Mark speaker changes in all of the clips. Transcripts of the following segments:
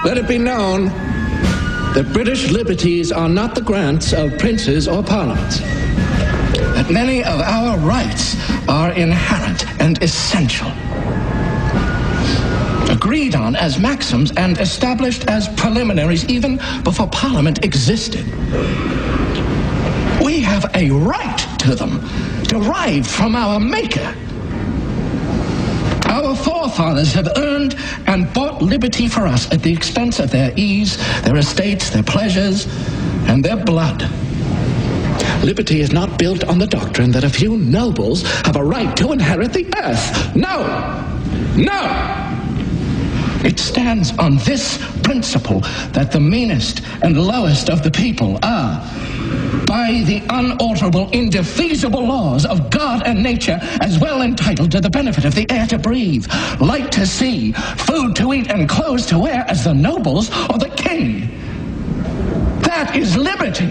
Speaker 1: Let it be known that British liberties are not the grants of princes or parliaments. That many of our rights are inherent and essential. Agreed on as maxims and established as preliminaries even before Parliament existed. We have a right to them, derived from our Maker. Our forefathers have earned and bought liberty for us at the expense of their ease, their estates, their pleasures, and their blood. Liberty is not built on the doctrine that a few nobles have a right to inherit the earth. No! No! It stands on this principle that the meanest and lowest of the people are, by the unalterable, indefeasible laws of God and nature, as well entitled to the benefit of the air to breathe, light to see, food to eat, and clothes to wear as the nobles or the king. That is liberty.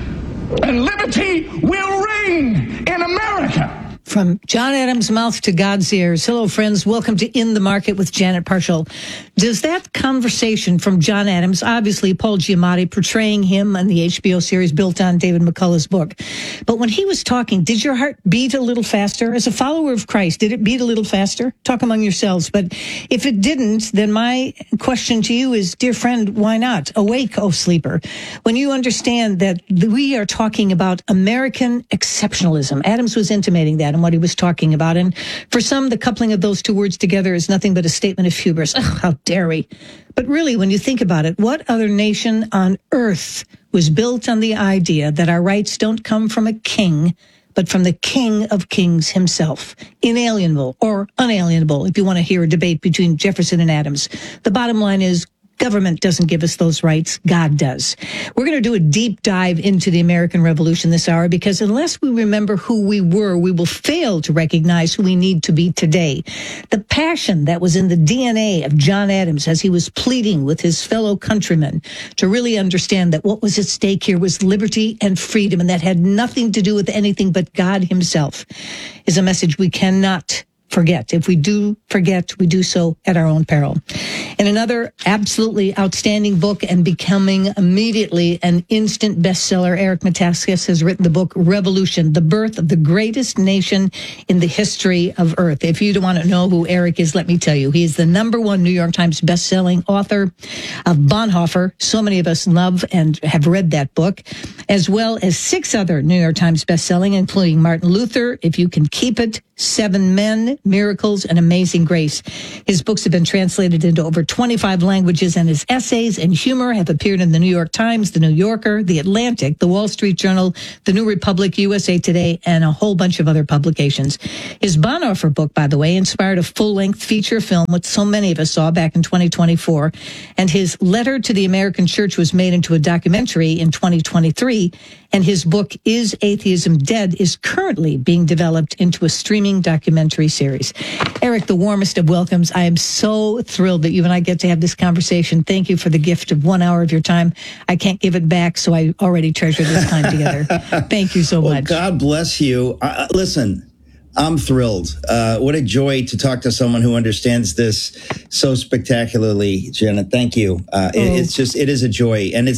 Speaker 1: And liberty will reign in America.
Speaker 2: From John Adams' mouth to God's ears. Hello, friends. Welcome to In the Market with Janet Parshall. Does that conversation from John Adams, obviously Paul Giamatti portraying him on the HBO series built on David McCullough's book, but when he was talking, did your heart beat a little faster? As a follower of Christ, did it beat a little faster? Talk among yourselves. But if it didn't, then my question to you is, dear friend, why not? Awake, O sleeper. When you understand that we are talking about American exceptionalism, Adams was intimating that and what he was talking about. And for some, the coupling of those two words together is nothing but a statement of hubris. Ugh, how dare we? But really, when you think about it, what other nation on earth was built on the idea that our rights don't come from a king, but from the King of Kings himself, inalienable or unalienable, if you want to hear a debate between Jefferson and Adams? The bottom line is, government doesn't give us those rights. God does. We're going to do a deep dive into the American Revolution this hour, because unless we remember who we were, we will fail to recognize who we need to be today. The passion that was in the DNA of John Adams as he was pleading with his fellow countrymen to really understand that what was at stake here was liberty and freedom, and that had nothing to do with anything but God himself, is a message we cannot forget. If we do forget, we do so at our own peril. In another absolutely outstanding book and becoming immediately an instant bestseller, Eric Metaxas has written the book Revolution, the Birth of the Greatest Nation in the History of Earth. If you don't want to know who Eric is, let me tell you. He is the #1 New York Times bestselling author of Bonhoeffer. So many of us love and have read that book, as well as 6 other New York Times bestselling, including Martin Luther, If You Can Keep It, 7 Men, Miracles, and Amazing Grace. His books have been translated into over 25 languages, and his essays and humor have appeared in the New York Times, the New Yorker, the Atlantic, the Wall Street Journal, the New Republic, USA Today, and a whole bunch of other publications. His Bonhoeffer book, by the way, inspired a full-length feature film, which so many of us saw back in 2024, and his Letter to the American Church was made into a documentary in 2023, and his book, Is Atheism Dead?, is currently being developed into a streaming documentary series. Eric, the warmest of welcomes. I am so thrilled that you and I get to have this conversation. Thank you for the gift of 1 hour of your time. I can't give it back, so I already treasure this time together. Thank you so much.
Speaker 3: God bless you. Listen, I'm thrilled. What a joy to talk to someone who understands this so spectacularly, Janet. Thank you. It is a joy. And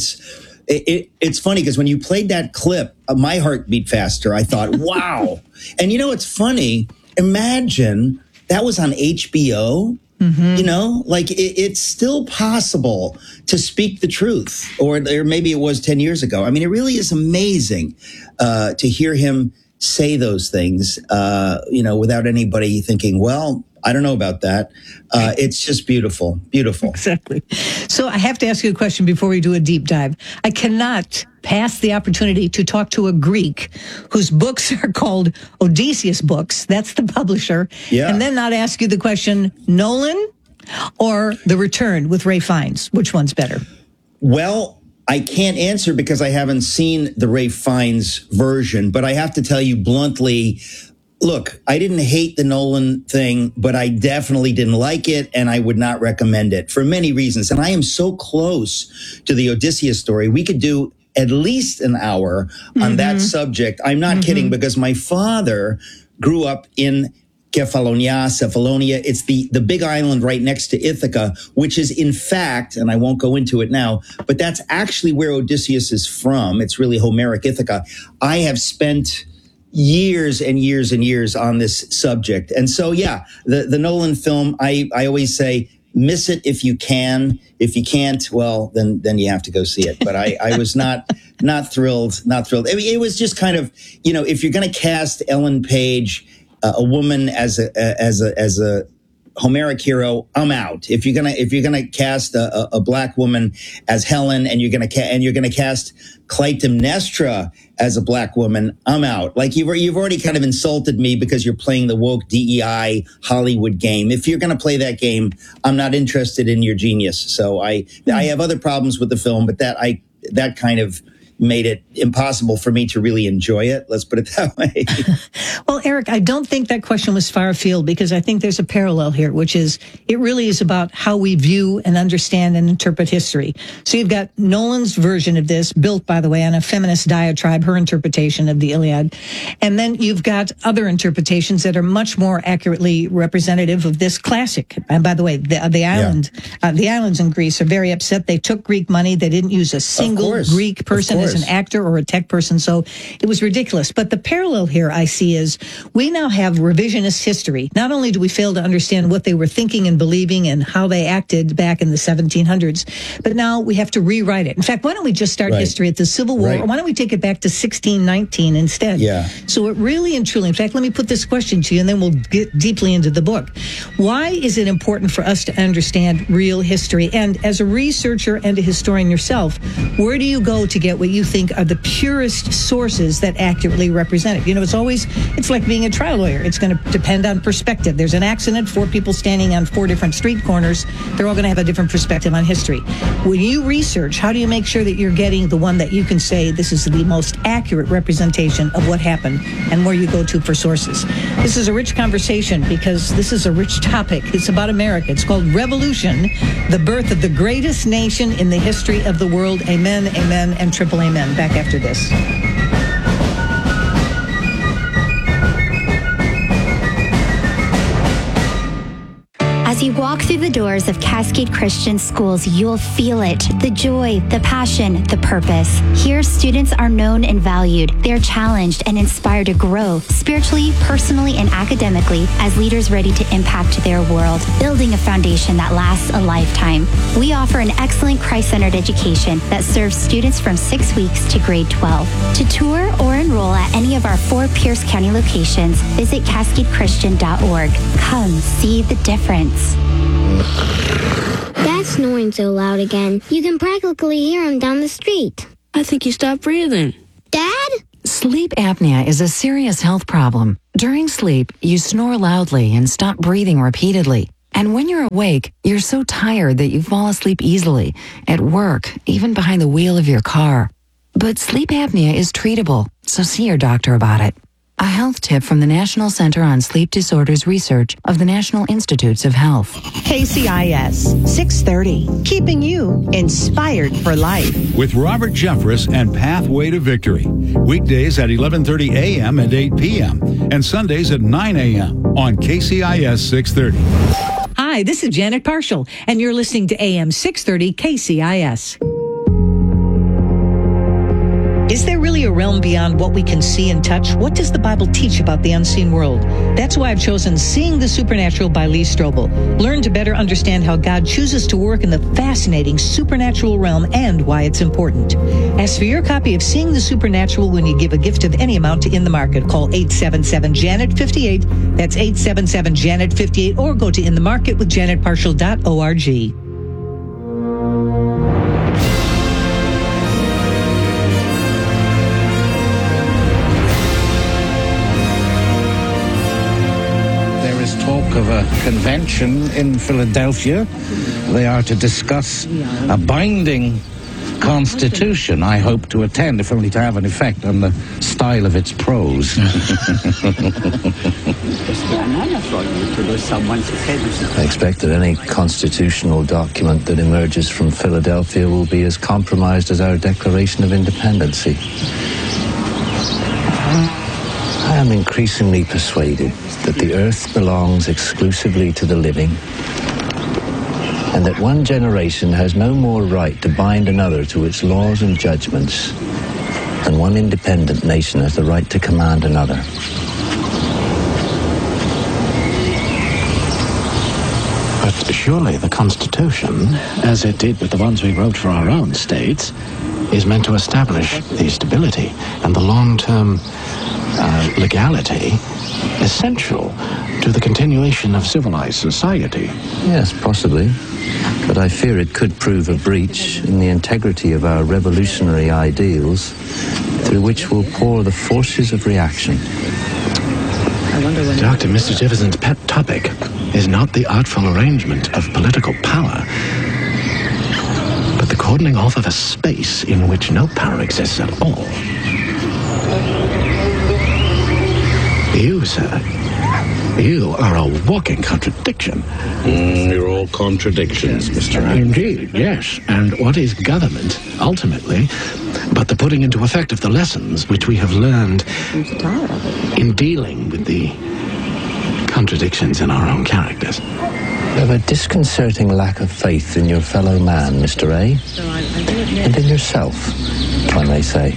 Speaker 3: it's funny because when you played that clip, my heart beat faster. I thought, wow. And you know, it's funny. Imagine that was on HBO. Mm-hmm. You know, like it's still possible to speak the truth, or maybe it was 10 years ago. I mean, it really is amazing to hear him say those things, without anybody thinking, well, I don't know about that. It's just beautiful, beautiful.
Speaker 2: Exactly. So I have to ask you a question before we do a deep dive. I cannot pass the opportunity to talk to a Greek whose books are called Odysseus Books. That's the publisher. Yeah. And then not ask you the question, Nolan or The Return with Ray Fiennes? Which one's better?
Speaker 3: Well, I can't answer because I haven't seen the Ray Fiennes version, but I have to tell you bluntly, look, I didn't hate the Nolan thing, but I definitely didn't like it, and I would not recommend it for many reasons. And I am so close to the Odysseus story. We could do at least an hour on that subject. I'm not kidding, because my father grew up in Cephalonia. It's the big island right next to Ithaca, which is in fact, and I won't go into it now, but that's actually where Odysseus is from. It's really Homeric Ithaca. I have spent years and years and years on this subject. And so, yeah, the Nolan film, I always say, miss it if you can. If you can't, well, then you have to go see it. But I was not thrilled. I mean, it was just kind of, if you're going to cast Ellen Page, a woman as a Homeric hero, I'm out. If you're gonna cast a black woman as Helen, and you're gonna cast Clytemnestra as a black woman, I'm out. Like you've already kind of insulted me because you're playing the woke DEI Hollywood game. If you're gonna play that game, I'm not interested in your genius. So I have other problems with the film, but that kind of made it impossible for me to really enjoy it. Let's put it that way.
Speaker 2: Well, Eric, I don't think that question was far afield, because I think there's a parallel here, which is it really is about how we view and understand and interpret history. So you've got Nolan's version of this, built, by the way, on a feminist diatribe, her interpretation of the Iliad. And then you've got other interpretations that are much more accurately representative of this classic. And by the way, the islands in Greece are very upset. They took Greek money. They didn't use a single Greek person as an actor or a tech person. So it was ridiculous. But the parallel here I see is we now have revisionist history. Not only do we fail to understand what they were thinking and believing and how they acted back in the 1700s, but now we have to rewrite it. In fact, why don't we just start history at the Civil War, or why don't we take it back to 1619 instead? Yeah. So it really and truly, in fact, let me put this question to you, and then we'll get deeply into the book. Why is it important for us to understand real history? And as a researcher and a historian yourself, where do you go to get what you think are the purest sources that accurately represent it? It's like being a trial lawyer. It's going to depend on perspective. There's an accident, 4 people standing on 4 different street corners. They're all going to have a different perspective on history. When you research, how do you make sure that you're getting the one that you can say this is the most accurate representation of what happened, and where you go to for sources? This is a rich conversation because this is a rich topic. It's about America. It's called Revolution, the birth of the greatest nation in the history of the world. Amen, amen, and triple amen. Back after this.
Speaker 4: As you walk through the doors of Cascade Christian Schools, you'll feel it. The joy, the passion, the purpose. Here, students are known and valued. They're challenged and inspired to grow spiritually, personally, and academically as leaders ready to impact their world, building a foundation that lasts a lifetime. We offer an excellent Christ-centered education that serves students from 6 weeks to grade 12. To tour or enroll at any of our 4 Pierce County locations, visit CascadeChristian.org. Come see the difference.
Speaker 5: Dad's snoring so loud again. You can practically hear him down the street.
Speaker 6: I think he stopped breathing.
Speaker 5: Dad?
Speaker 7: Sleep apnea is a serious health problem. During sleep, you snore loudly and stop breathing repeatedly. And when you're awake, you're so tired that you fall asleep easily, at work, even behind the wheel of your car. But sleep apnea is treatable, so see your doctor about it. A health tip from the National Center on Sleep Disorders Research of the National Institutes of Health.
Speaker 8: KCIS 630, keeping you inspired for life.
Speaker 9: With Robert Jeffress and Pathway to Victory. Weekdays at 11:30 a.m. and 8 p.m. and Sundays at 9 a.m. on KCIS 630.
Speaker 2: Hi, this is Janet Parshall, and you're listening to AM 630 KCIS. Is there really a realm beyond what we can see and touch? What does the Bible teach about the unseen world? That's why I've chosen Seeing the Supernatural by Lee Strobel. Learn to better understand how God chooses to work in the fascinating supernatural realm and why it's important. Ask for your copy of Seeing the Supernatural when you give a gift of any amount to In the Market. Call 877-JANET-58. That's 877-JANET-58, or go to inthemarketwithjanetparshall.org.
Speaker 10: Talk of a convention in Philadelphia. They are to discuss a binding constitution. I hope to attend, if only to have an effect on the style of its prose.
Speaker 11: I expect that any constitutional document that emerges from Philadelphia will be as compromised as our Declaration of Independence. I am increasingly persuaded that the earth belongs exclusively to the living, and that one generation has no more right to bind another to its laws and judgments than one independent nation has the right to command another.
Speaker 1: But surely the Constitution, as it did with the ones we wrote for our own states, is meant to establish the stability and the long-term legality essential to the continuation of civilized society.
Speaker 11: Yes, possibly. But I fear it could prove a breach in the integrity of our revolutionary ideals, through which will pour the forces of reaction.
Speaker 1: Dr. Mr. Jefferson's pet topic is not the artful arrangement of political power, but the cordoning off of a space in which no power exists at all. You, sir, you are a walking contradiction.
Speaker 12: You're all contradictions, Mr. Adams.
Speaker 1: Indeed, yes. And what is government, ultimately, but the putting into effect of the lessons which we have learned in dealing with the contradictions in our own characters?
Speaker 11: You have a disconcerting lack of faith in your fellow man, Mr. A. And in yourself, if I may say.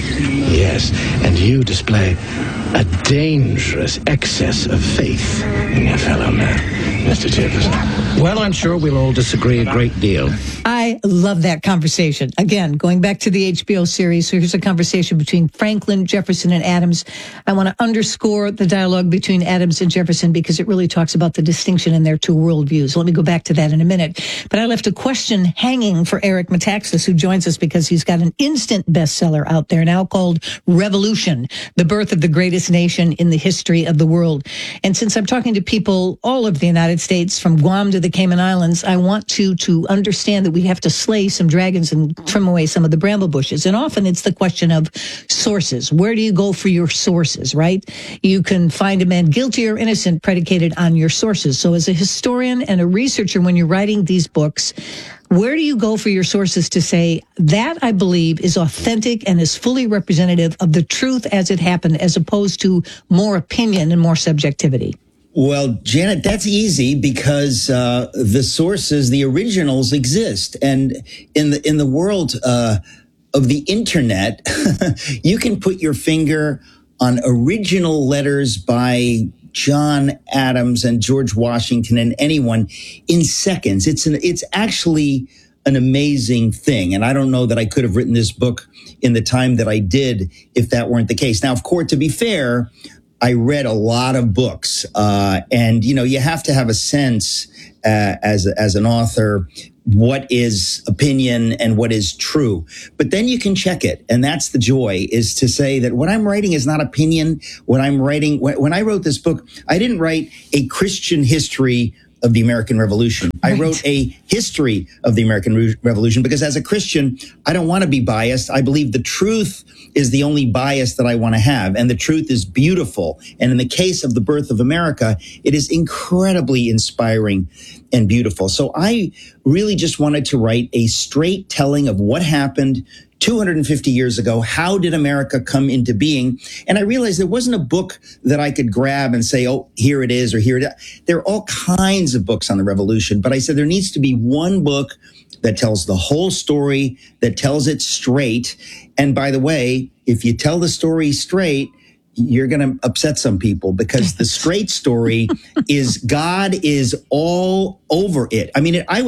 Speaker 1: Yes, and you display a dangerous excess of faith in your fellow man, Mr. Jefferson.
Speaker 10: Well, I'm sure we'll all disagree a great deal.
Speaker 2: I love that conversation. Again, going back to the HBO series, so here's a conversation between Franklin, Jefferson, and Adams. I want to underscore the dialogue between Adams and Jefferson because it really talks about the distinction in their two worldviews. Let me go back to that in a minute. But I left a question hanging for Eric Metaxas, who joins us because he's got an instant bestseller out there now called Revolution, the birth of the greatest nation in the history of the world. And since I'm talking to people all over the United States, from Guam to the Cayman Islands, I want to understand that we have to slay some dragons and trim away some of the bramble bushes. And often it's the question of sources. Where do you go for your sources, right? You can find a man guilty or innocent predicated on your sources. So as a historian and a researcher, when you're writing these books, where do you go for your sources to say that I believe is authentic and is fully representative of the truth as it happened, as opposed to more opinion and more subjectivity?
Speaker 3: Well, Janet, that's easy because the sources, the originals exist. And in the world of the internet, you can put your finger on original letters by John Adams and George Washington and anyone in seconds. It's actually an amazing thing. And I don't know that I could have written this book in the time that I did if that weren't the case. Now, of course, to be fair, I read a lot of books, and you have to have a sense as an author what is opinion and what is true. But then you can check it, and that's the joy, is to say that what I'm writing is not opinion. What I'm writing, when I wrote this book, I didn't write a Christian history of the American Revolution. Right. I wrote a history of the American Revolution because as a Christian, I don't want to be biased. I believe the truth is the only bias that I want to have. And the truth is beautiful. And in the case of the birth of America, it is incredibly inspiring and beautiful. So I really just wanted to write a straight telling of what happened 250 years ago. How did America come into being? And I realized there wasn't a book that I could grab and say, oh, here it is, or here it is. There are all kinds of books on the revolution, but I said there needs to be one book that tells the whole story, that tells it straight. And by the way, if you tell the story straight, you're going to upset some people because the straight story is God is all over it. I mean, I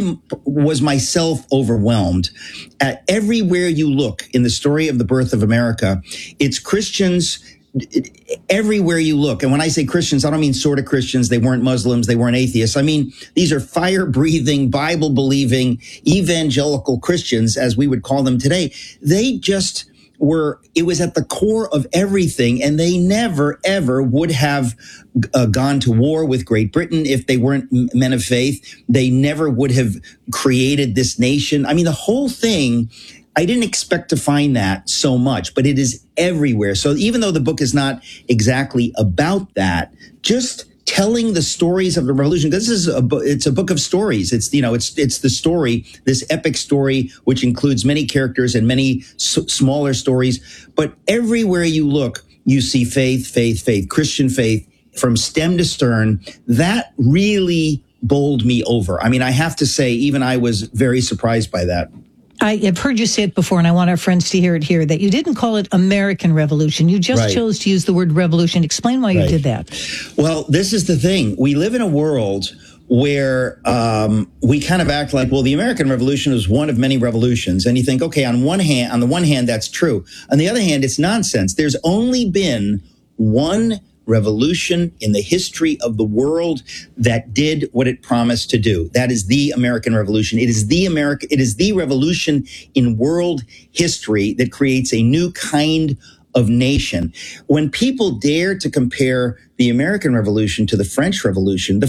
Speaker 3: was myself overwhelmed at everywhere you look in the story of the birth of America. It's Christians everywhere you look. And when I say Christians, I don't mean sort of Christians. They weren't Muslims. They weren't atheists. I mean, these are fire-breathing, Bible-believing, evangelical Christians, as we would call them today. They just it was at the core of everything, and they never, ever would have gone to war with Great Britain if they weren't men of faith. They never would have created this nation. I mean, the whole thing, I didn't expect to find that so much, but it is everywhere. So even though the book is not exactly about that, just telling the stories of the revolution. This is it's a book of stories. It's the story, this epic story, which includes many characters and many smaller stories. But everywhere you look, you see faith, faith, faith, Christian faith from stem to stern, that really bowled me over. I mean, I have to say, even I was very surprised by that.
Speaker 2: I have heard you say it before, and I want our friends to hear it here, that you didn't call it American Revolution. You just chose to use the word revolution. Explain why you did that.
Speaker 3: Well, this is the thing. We live in a world where we kind of act like, well, the American Revolution is one of many revolutions. And you think, okay, on the one hand, that's true. On the other hand, it's nonsense. There's only been one revolution in the history of the world that did what it promised to do. That is the American Revolution. It is the revolution in world history that creates a new kind of nation. When people dare to compare the American Revolution to the French Revolution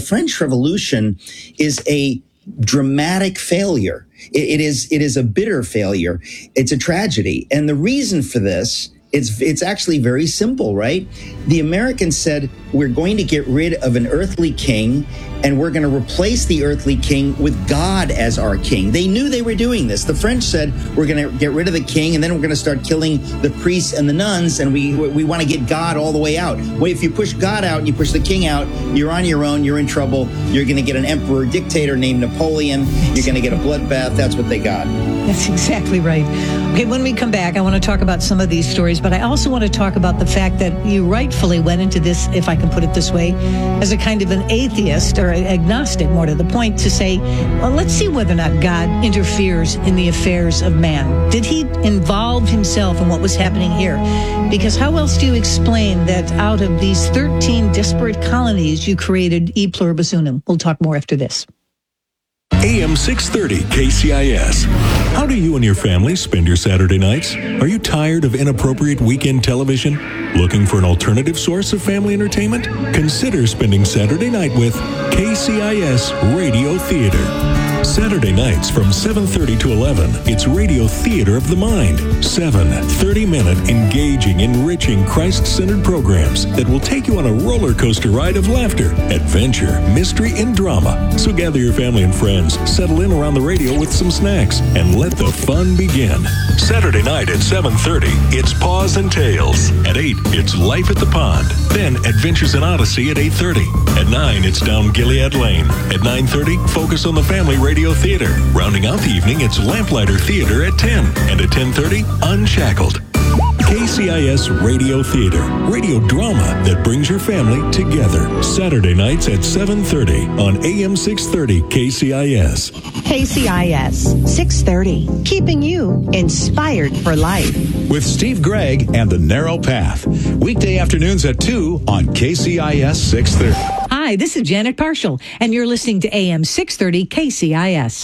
Speaker 3: is a dramatic failure. It is a bitter failure. It's a tragedy. And the reason for this, it's actually very simple, right? The Americans said, we're going to get rid of an earthly king, and we're going to replace the earthly king with God as our king. They knew they were doing this. The French said, we're going to get rid of the king, and then we're going to start killing the priests and the nuns, and we want to get God all the way out. Well, if you push God out and you push the king out, you're on your own, you're in trouble. You're going to get an emperor dictator named Napoleon. You're going to get a bloodbath. That's what they got.
Speaker 2: That's exactly right. Okay, when we come back, I want to talk about some of these stories, but I also want to talk about the fact that you rightfully went into this, if I can put it this way, as a kind of an atheist or agnostic, more to the point, to say, well, let's see whether or not God interferes in the affairs of man. Did he involve himself in what was happening here? Because how else do you explain that out of these 13 disparate colonies, you created E Pluribus Unum? We'll talk more after this.
Speaker 13: AM 630 KCIS. How do you and your family spend your Saturday nights? Are you tired of inappropriate weekend television? Looking for an alternative source of family entertainment? Consider spending Saturday night with KCIS Radio Theater. Saturday nights from 7:30 to 11, it's Radio Theater of the Mind. 7 30-minute, engaging, enriching, Christ-centered programs that will take you on a roller coaster ride of laughter, adventure, mystery, and drama. So gather your family and friends, settle in around the radio with some snacks, and let the fun begin. Saturday night at 7:30, it's Paws and Tales. At 8, it's Life at the Pond. Then Adventures in Odyssey at 8:30. At 9, it's Down Gilead Lane. At 9:30, Focus on the Family Radio Theater. Rounding out the evening, it's Lamplighter Theater at 10. And at 10:30, Unshackled. KCIS Radio Theater. Radio drama that brings your family together. Saturday nights at 7:30 on AM 630 KCIS.
Speaker 8: KCIS 630, keeping you inspired for life.
Speaker 9: With Steve Gregg and The Narrow Path. Weekday afternoons at 2 on KCIS 630.
Speaker 2: Hi, this is Janet Parshall, and you're listening to AM 630 KCIS.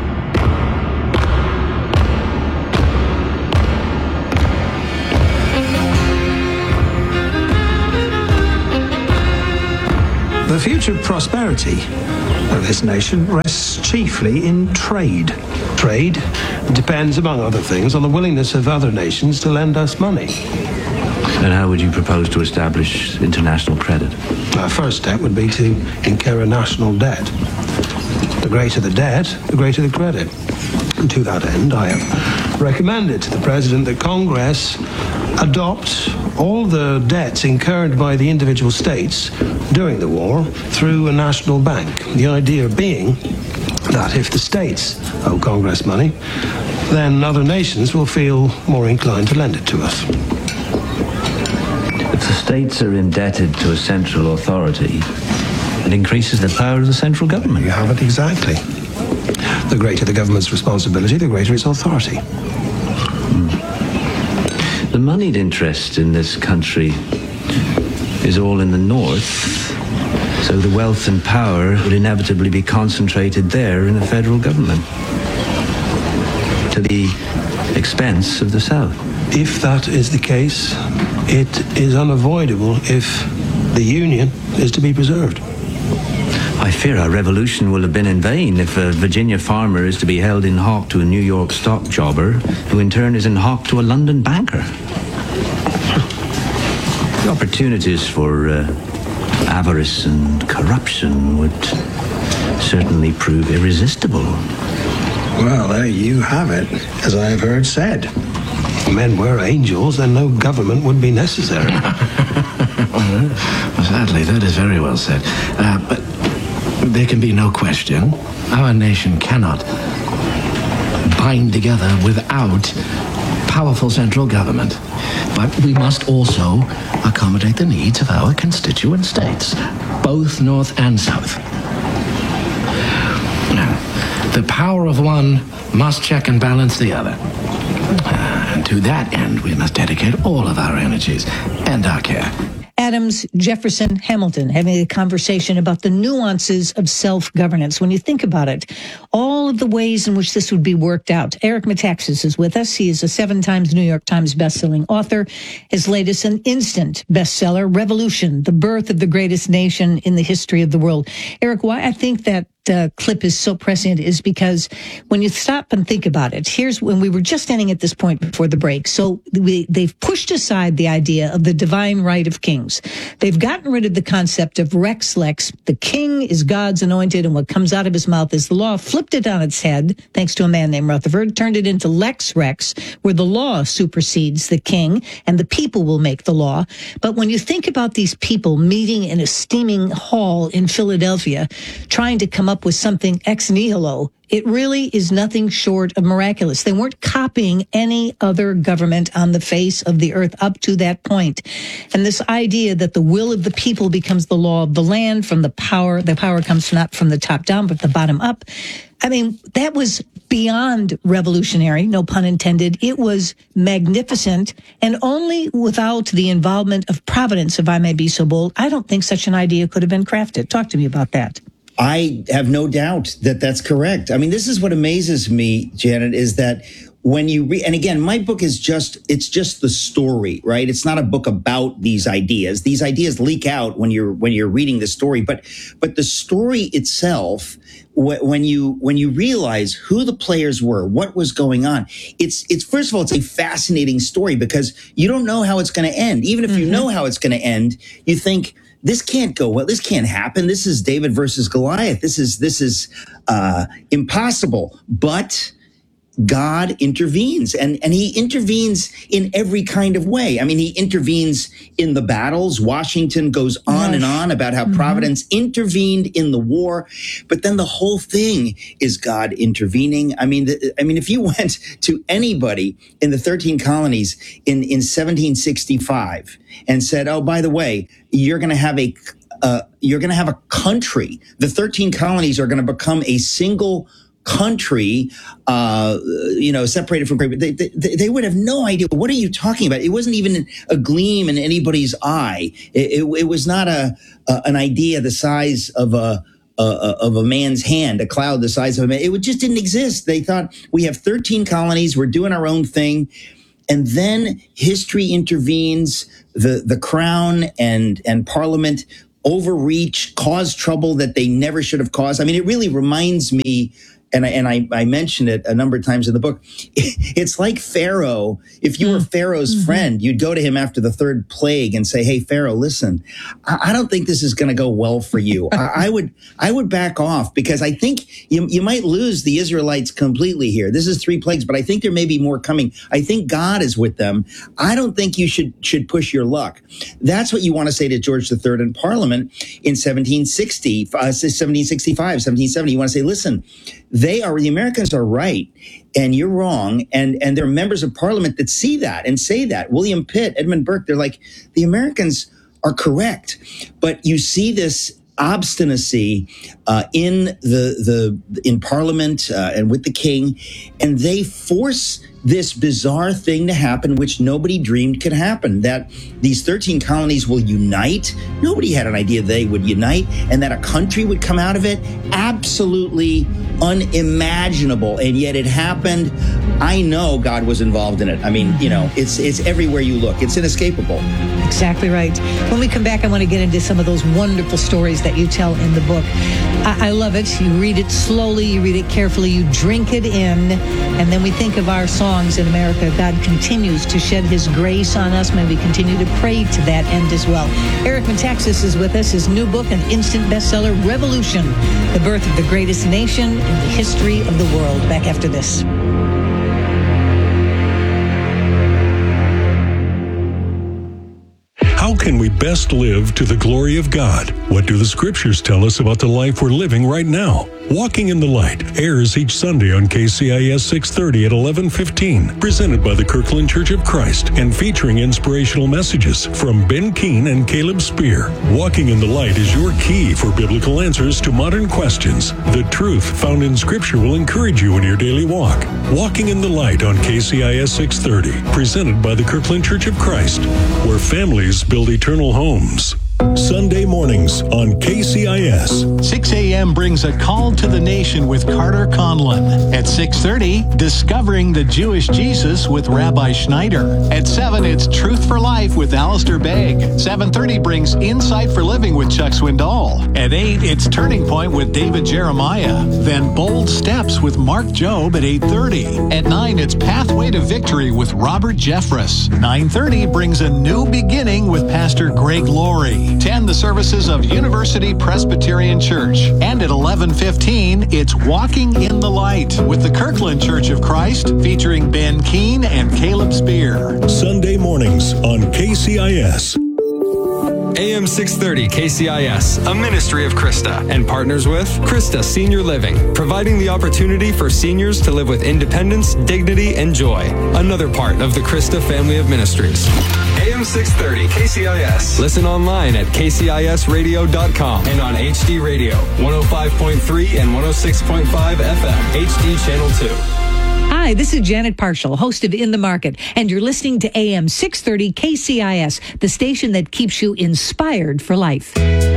Speaker 14: The future prosperity of this nation rests chiefly in trade. Trade depends, among other things, on the willingness of other nations to lend us money.
Speaker 11: And how would you propose to establish international credit?
Speaker 14: Our first step would be to incur a national debt. The greater the debt, the greater the credit. And to that end, I have recommended to the President that Congress adopt all the debts incurred by the individual states during the war through a national bank. The idea being that if the states owe Congress money, then other nations will feel more inclined to lend it to us.
Speaker 11: If the states are indebted to a central authority, it increases the power of the central government.
Speaker 14: You have it exactly. The greater the government's responsibility, the greater its authority.
Speaker 11: The moneyed interest in this country is all in the north, so the wealth and power would inevitably be concentrated there in the federal government, to the expense of the south.
Speaker 14: If that is the case, it is unavoidable if the Union is to be preserved.
Speaker 11: I fear our revolution will have been in vain if a Virginia farmer is to be held in hock to a New York stock jobber, who in turn is in hock to a London banker. The opportunities for avarice and corruption would certainly prove irresistible.
Speaker 14: Well, there you have it, as I have heard said. If men were angels, then no government would be necessary.
Speaker 1: Well, sadly, that is very well said. But there can be no question. Our nation cannot bind together without powerful central government. But we must also accommodate the needs of our constituent states, both North and South. Now, the power of one must check and balance the other. And to that end, we must dedicate all of our energies and our care.
Speaker 2: Adams, Jefferson, Hamilton having a conversation about the nuances of self-governance. When you think about it, all of the ways in which this would be worked out. Eric Metaxas is with us. He is a 7 times New York Times bestselling author. His latest, an instant bestseller, Revolution, the Birth of the Greatest Nation in the History of the World. Eric, why I think that clip is so prescient is because when you stop and think about it, here's when we were just standing at this point before the break. So they've pushed aside the idea of the divine right of kings. They've gotten rid of the concept of Rex Lex. The king is God's anointed and what comes out of his mouth is the law. Flipped it on its head, thanks to a man named Rutherford, turned it into Lex Rex, where the law supersedes the king and the people will make the law. But when you think about these people meeting in a steaming hall in Philadelphia, trying to come up with something ex nihilo, it really is nothing short of miraculous. They weren't copying any other government on the face of the earth up to that point. And this idea that the will of the people becomes the law of the land, from the power comes not from the top down, but the bottom up. I mean, that was beyond revolutionary, no pun intended. It was magnificent, and only without the involvement of Providence, if I may be so bold, I don't think such an idea could have been crafted. Talk to me about that.
Speaker 3: I have no doubt that that's correct. I mean, this is what amazes me, Janet, is that when you read, and again, my book is it's just the story, right? It's not a book about these ideas. These ideas leak out when you're reading the story, but the story itself, when you realize who the players were, what was going on, it's first of all, it's a fascinating story because you don't know how it's going to end. Even if you know how it's going to end, you think, this can't go well. This can't happen. This is David versus Goliath. This is impossible. But God intervenes, and he intervenes in every kind of way. I mean, he intervenes in the battles. Washington goes on and on about how Providence intervened in the war, but then the whole thing is God intervening. I mean, if you went to anybody in the 13 colonies in 1765 and said, "Oh, by the way, you're going to have a country. The 13 colonies are going to become a single country, separated from Great Britain," they would have no idea. What are you talking about? It wasn't even a gleam in anybody's eye. It was not an idea the size of a man's hand, a cloud the size of a man. It just didn't exist. They thought, we have 13 colonies, we're doing our own thing. And then history intervenes, the crown and parliament overreach, cause trouble that they never should have caused. I mean, it really reminds me, and I mentioned it a number of times in the book, it's like Pharaoh. If you were Pharaoh's friend, you'd go to him after the third plague and say, "Hey, Pharaoh, listen, I don't think this is going to go well for you. I would back off because I think you might lose the Israelites completely here. This is 3 plagues, but I think there may be more coming. I think God is with them. I don't think you should push your luck." That's what you want to say to George III in Parliament in 1765, 1770. You want to say, listen, the Americans are right and you're wrong. And there are members of Parliament that see that and say that. William Pitt, Edmund Burke, they're like, the Americans are correct. But you see this obstinacy in Parliament and with the king, and they force this bizarre thing to happen, which nobody dreamed could happen, that these 13 colonies will unite. Nobody had an idea they would unite, and that a country would come out of it. Absolutely unimaginable, and yet it happened. I know God was involved in it. I mean, it's everywhere you look. It's inescapable.
Speaker 2: Exactly right. When we come back, I want to get into some of those wonderful stories that you tell in the book. I love it. You read it slowly, you read it carefully, you drink it in, and then we think of our songs in America. God continues to shed his grace on us. May we continue to pray to that end as well. Eric Metaxas is with us. His new book, an instant bestseller, Revolution, the Birth of the Greatest Nation in the History of the World. Back after this.
Speaker 13: How can we best live to the glory of God? What do the scriptures tell us about the life we're living right now? Walking in the Light airs each Sunday on KCIS 630 at 11:15, presented by the Kirkland Church of Christ and featuring inspirational messages from Ben Keene and Caleb Spear. Walking in the Light is your key for biblical answers to modern questions. The truth found in Scripture will encourage you in your daily walk. Walking in the Light on KCIS 630, presented by the Kirkland Church of Christ, where families build eternal homes. Sunday mornings on KCIS.
Speaker 15: 6 a.m. brings a call to the nation with Carter Conlon. At 6:30, Discovering the Jewish Jesus with Rabbi Schneider. At 7, it's Truth for Life with Alistair Begg. 7:30 brings Insight for Living with Chuck Swindoll. At 8, it's Turning Point with David Jeremiah. Then Bold Steps with Mark Jobe at 8:30. At 9, it's Pathway to Victory with Robert Jeffress. 9:30 brings A New Beginning with Pastor Greg Laurie. 10, the services of University Presbyterian Church. And at 11:15, it's Walking in the Light with the Kirkland Church of Christ, featuring Ben Keene and Caleb Spear.
Speaker 13: Sunday mornings on KCIS.
Speaker 16: AM 630 KCIS, a ministry of Krista, and partners with Krista Senior Living, providing the opportunity for seniors to live with independence, dignity, and joy. Another part of the Krista family of ministries. AM 630 KCIS. Listen online at kcisradio.com and on HD Radio, 105.3 and 106.5 FM, HD Channel 2.
Speaker 2: Hi, this is Janet Parshall, host of In the Market, and you're listening to AM 630 KCIS, the station that keeps you inspired for life.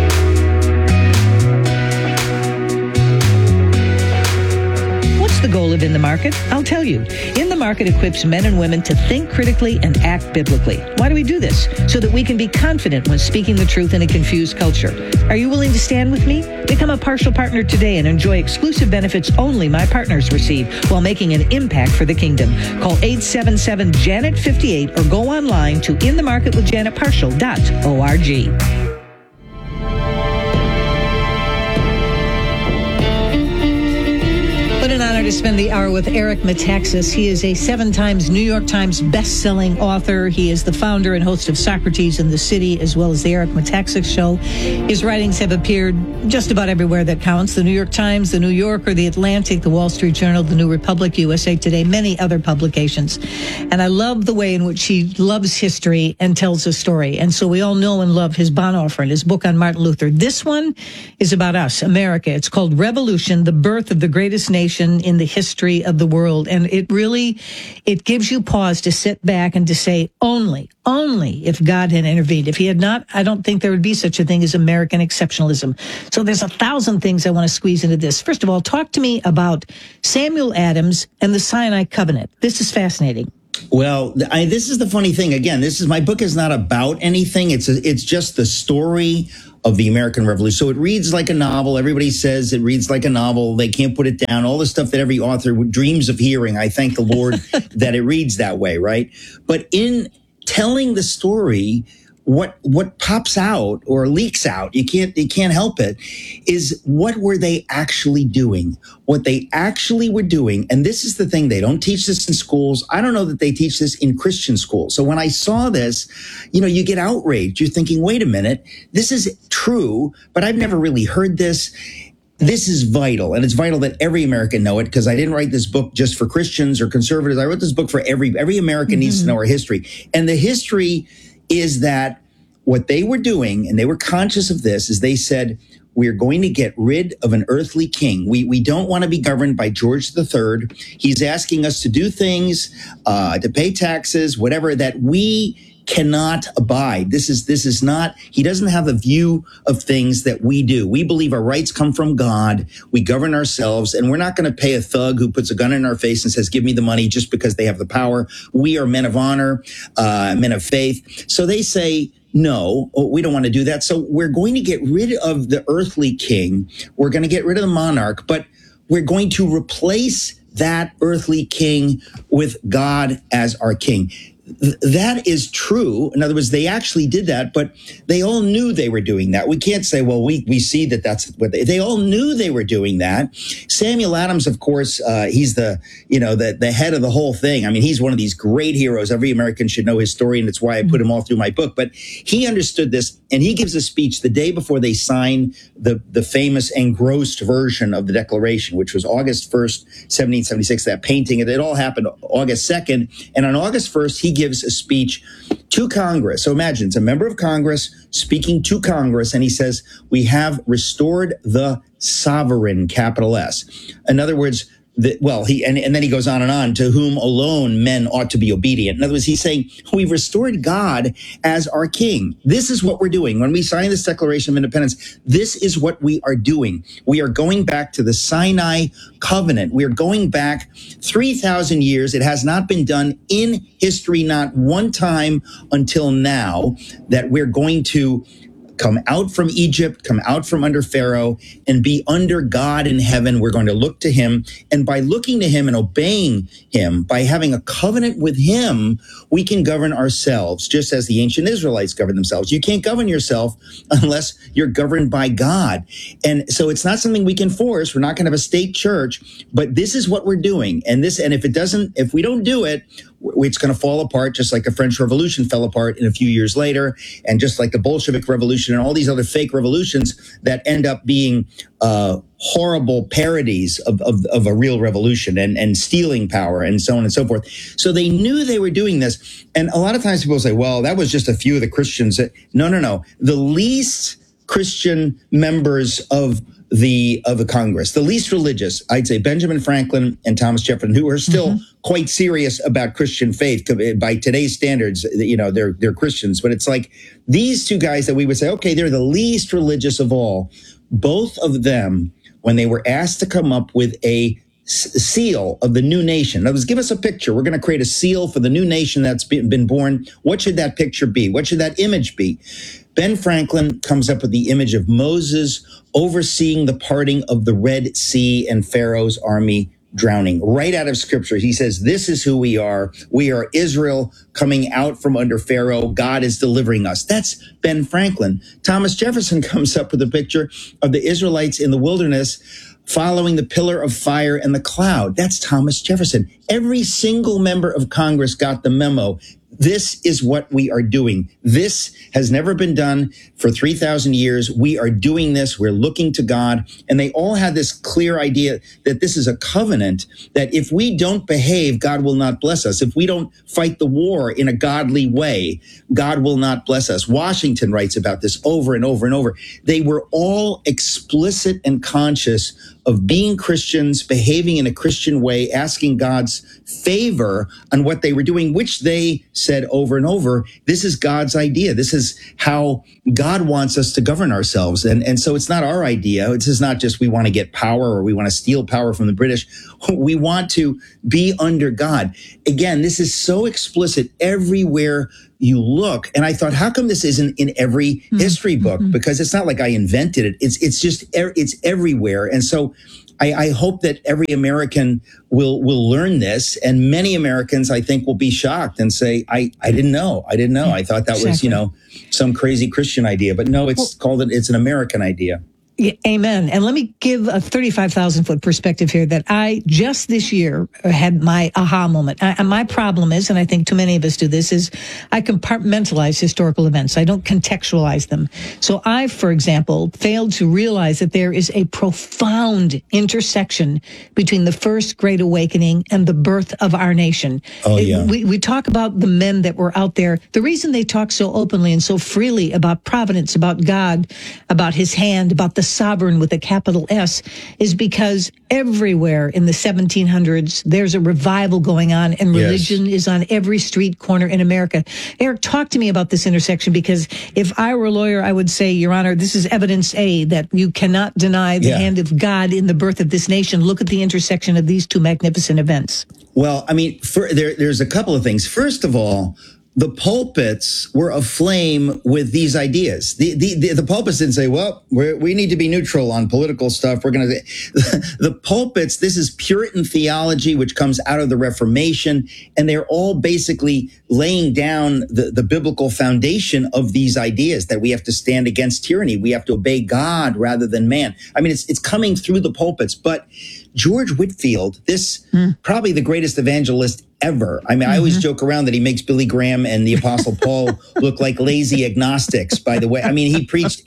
Speaker 2: What's the goal of In the Market? I'll tell you. In the Market equips men and women to think critically and act biblically. Why do we do this? So that we can be confident when speaking the truth in a confused culture. Are you willing to stand with me? Become a partial partner today and enjoy exclusive benefits only my partners receive while making an impact for the kingdom. Call 877-JANET-58 or go online to inthemarketwithjanetparshall.org. What an honor to spend the hour with Eric Metaxas. He is a 7 times New York Times best-selling author. He is the founder and host of Socrates in the City, as well as the Eric Metaxas Show. His writings have appeared just about everywhere that counts. The New York Times, the New Yorker, the Atlantic, the Wall Street Journal, the New Republic, USA Today, many other publications. And I love the way in which he loves history and tells a story. And so we all know and love his Bonhoeffer and his book on Martin Luther. This one is about us, America. It's called Revolution, the Birth of the Greatest Nation in the history of the world. And it gives you pause to sit back and to say, only if God had intervened. If he had not, I don't think there would be such a thing as American exceptionalism. So there's 1,000 things I want to squeeze into this. First of all, talk to me about Samuel Adams and the Sinai Covenant. This is fascinating.
Speaker 3: Well, this is the funny thing. Again, my book is not about anything. It's just the story of the American Revolution. So it reads like a novel. Everybody says it reads like a novel. They can't put it down. All the stuff that every author dreams of hearing. I thank the Lord that it reads that way, right? But in telling the story, what pops out or leaks out, you can't help it, is what were they actually doing? What they actually were doing. And this is the thing, they don't teach this in schools. I don't know that they teach this in Christian schools. So when I saw this, you get outraged. You're thinking, wait a minute, this is true, but I've never really heard this. This is vital, and it's vital that every American know it, because I didn't write this book just for Christians or conservatives. I wrote this book for every American needs to know our history. And the history is that what they were doing, and they were conscious of this, is they said, we're going to get rid of an earthly king. We don't want to be governed by George III. He's asking us to do things, to pay taxes, whatever, that we cannot abide. This is not, he doesn't have a view of things that we do. We believe our rights come from God. We govern ourselves, and we're not going to pay a thug who puts a gun in our face and says, give me the money, just because they have the power. We are men of honor, men of faith. So they say, no, we don't want to do that. So we're going to get rid of the earthly king. We're going to get rid of the monarch, but we're going to replace that earthly king with God as our king. that is true. In other words, they actually did that, but they all knew they were doing that. We can't say, well, we see that that's what they all knew they were doing that. Samuel Adams, of course, he's the head of the whole thing. I mean, he's one of these great heroes. Every American should know his story, and it's why I put him all through my book. But he understood this, and he gives a speech the day before they sign the famous engrossed version of the Declaration, which was August 1st, 1776, that painting. It all happened August 2nd. And on August 1st, he gives a speech to Congress. So imagine it's a member of Congress speaking to Congress, and he says, we have restored the sovereign, capital S. In other words, and then he goes on to whom alone men ought to be obedient. In other words, he's saying we've restored God as our king. This is what we're doing. When we sign this Declaration of Independence, this is what we are doing. We are going back to the Sinai covenant. We are going back 3,000 years. It has not been done in history, not one time until now, that we're going to come out from Egypt, come out from under Pharaoh, and be under God in heaven. We're going to look to him. And by looking to him and obeying him, by having a covenant with him, we can govern ourselves, just as the ancient Israelites governed themselves. You can't govern yourself unless you're governed by God. And so it's not something we can force. We're not going to have a state church, but this is what we're doing. And if we don't do it, it's going to fall apart, just like the French Revolution fell apart in a few years later, and just like the Bolshevik Revolution and all these other fake revolutions that end up being horrible parodies of a real revolution and stealing power and so on and so forth. So they knew they were doing this. And a lot of times people say, well, that was just a few of the Christians. No. The least Christian members of the Congress, the least religious, I'd say Benjamin Franklin and Thomas Jefferson, who are still quite serious about Christian faith by today's standards. They're Christians, but it's like these two guys that we would say, okay, they're the least religious of all. Both of them, when they were asked to come up with a seal of the new nation. In other words, give us a picture. We're going to create a seal for the new nation that's been born. What should that picture be? What should that image be? Ben Franklin comes up with the image of Moses overseeing the parting of the Red Sea and Pharaoh's army drowning. Right out of Scripture, he says, this is who we are. We are Israel coming out from under Pharaoh. God is delivering us. That's Ben Franklin. Thomas Jefferson comes up with a picture of the Israelites in the wilderness following the pillar of fire and the cloud. That's Thomas Jefferson. Every single member of Congress got the memo. This is what we are doing. This has never been done for 3,000 years. We are doing this. We're looking to God. And they all had this clear idea that this is a covenant, that if we don't behave, God will not bless us. If we don't fight the war in a godly way, God will not bless us. Washington writes about this over and over and over. They were all explicit and conscious of being Christians, behaving in a Christian way, asking God's favor on what they were doing, which they said over and over, this is God's idea. This is how God wants us to govern ourselves. And so it's not our idea. This is not just we want to get power or we want to steal power from the British. We want to be under God. Again, this is so explicit everywhere you look. And I thought, how come this isn't in every history book? Because it's not like I invented it. It's everywhere. And so I hope that every American will learn this, and many Americans, I think, will be shocked and say, I didn't know. I thought that was, some crazy Christian idea, but no, it's an American idea.
Speaker 2: Yeah, amen. And let me give a 35,000 foot perspective here that I just this year had my aha moment. My problem is, and I think too many of us do this, is I compartmentalize historical events. I don't contextualize them. So I, for example, failed to realize that there is a profound intersection between the first Great Awakening and the birth of our nation.
Speaker 3: Oh, yeah.
Speaker 2: We talk about the men that were out there. The reason they talk so openly and so freely about providence, about God, about his hand, about the sovereign with a capital S, is because everywhere in the 1700s, there's a revival going on and religion is on every street corner in America. Eric, talk to me about this intersection, because if I were a lawyer, I would say, Your Honor, this is evidence A, that you cannot deny the hand of God in the birth of this nation. Look at the intersection of these two magnificent events.
Speaker 3: Well, I mean, there's a couple of things. First of all, the pulpits were aflame with these ideas. The pulpits didn't say, well, we need to be neutral on political stuff. We're going to, the pulpits, this is Puritan theology, which comes out of the Reformation, and they're all basically laying down the biblical foundation of these ideas that we have to stand against tyranny. We have to obey God rather than man. I mean, it's coming through the pulpits, but George Whitefield, probably the greatest evangelist ever. I mean, I always joke around that he makes Billy Graham and the Apostle Paul look like lazy agnostics, by the way. I mean, he preached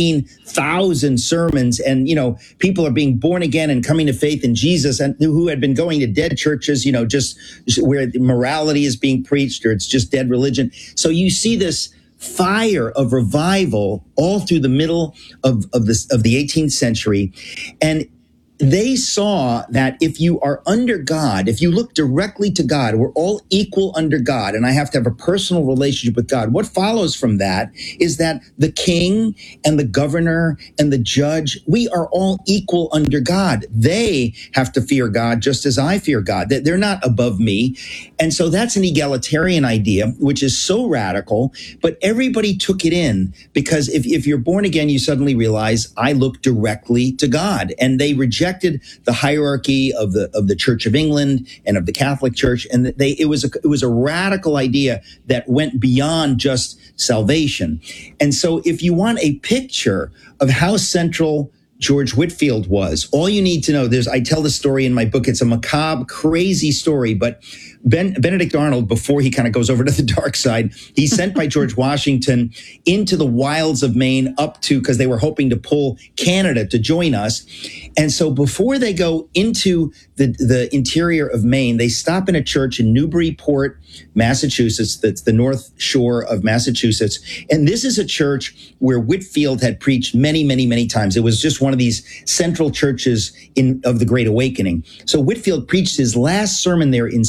Speaker 3: 18,000 sermons, and, people are being born again and coming to faith in Jesus, and who had been going to dead churches, just where morality is being preached, or it's just dead religion. So you see this fire of revival all through the middle of the 18th century. And they saw that if you are under God, if you look directly to God, we're all equal under God, and I have to have a personal relationship with God. What follows from that is that the king and the governor and the judge, we are all equal under God. They have to fear God just as I fear God. They're not above me. And so that's an egalitarian idea, which is so radical, but everybody took it in, because if you're born again, you suddenly realize I look directly to God. And they rejected the hierarchy of the Church of England and of the Catholic Church, and it was a radical idea that went beyond just salvation. And so, if you want a picture of how central George Whitefield was, all you need to know, I tell the story in my book. It's a macabre, crazy story, but Benedict Arnold, before he kind of goes over to the dark side, he's sent by George Washington into the wilds of Maine because they were hoping to pull Canada to join us. And so before they go into the interior of Maine, they stop in a church in Newburyport, Massachusetts. That's the North Shore of Massachusetts. And this is a church where Whitefield had preached many, many, many times. It was just one of these central churches of the Great Awakening. So Whitefield preached his last sermon there in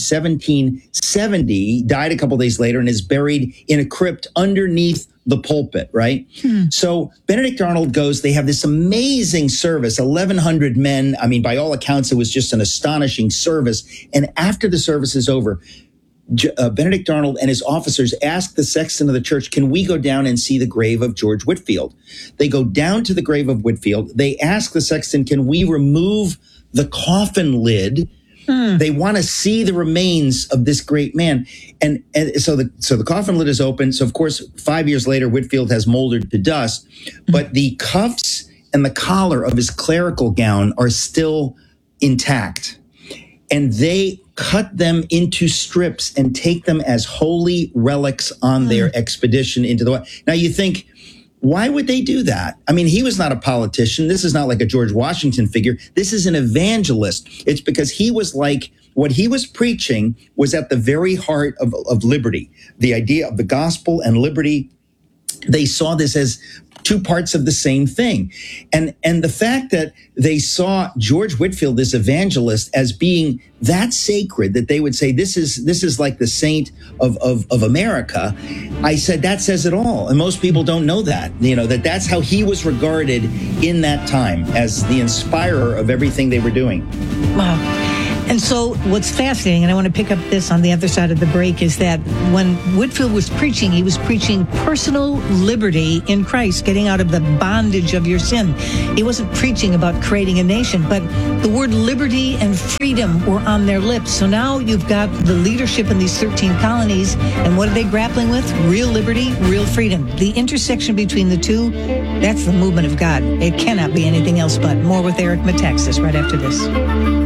Speaker 3: 1770, died a couple days later, and is buried in a crypt underneath the pulpit, right? So Benedict Arnold goes, they have this amazing service, 1,100 men. I mean, by all accounts, it was just an astonishing service. And after the service is over, Benedict Arnold and his officers ask the sexton of the church, can we go down and see the grave of George Whitefield? They go down to the grave of Whitefield. They ask the sexton, can we remove the coffin lid? They want to see the remains of this great man. And so the coffin lid is open. So, of course, 5 years later, Whitefield has moldered to dust. But the cuffs and the collar of his clerical gown are still intact. And they cut them into strips and take them as holy relics on their expedition into the West. Now, you think, why would they do that? I mean, he was not a politician. This is not like a George Washington figure. This is an evangelist. It's because he was like, what he was preaching was at the very heart of liberty, the idea of the gospel and liberty. They saw this as two parts of the same thing. And the fact that they saw George Whitefield, this evangelist, as being that sacred that they would say, this is like the saint of America. I said, that says it all. And most people don't know that, that's how he was regarded in that time, as the inspirer of everything they were doing.
Speaker 2: Wow. And so what's fascinating, and I want to pick up this on the other side of the break, is that when Whitefield was preaching, he was preaching personal liberty in Christ, getting out of the bondage of your sin. He wasn't preaching about creating a nation, but the word liberty and freedom were on their lips. So now you've got the leadership in these 13 colonies, and what are they grappling with? Real liberty, real freedom. The intersection between the two, that's the movement of God. It cannot be anything else but. More with Eric Metaxas right after this.